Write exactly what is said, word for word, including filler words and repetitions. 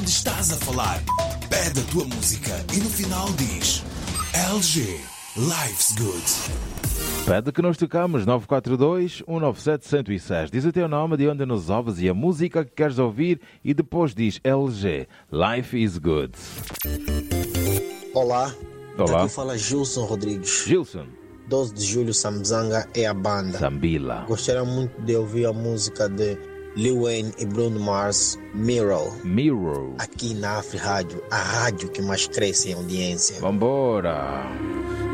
onde estás a falar. Pede a tua música e no final diz L G, Life's Good. Pede que nós tocamos nove quatro dois, um nove sete, um zero seis. Diz o teu nome, de onde nos ouves e a música que queres ouvir e depois diz L G, Life is Good. Olá, Olá. Aqui fala Gilson Rodrigues. Gilson. doze de julho, Samzanga é a banda. Zambila. Gostaria muito de ouvir a música de Lil Wayne e Bruno Mars, Mirror. Mirror. Aqui na Afri Rádio, a rádio que mais cresce em audiência. Vambora.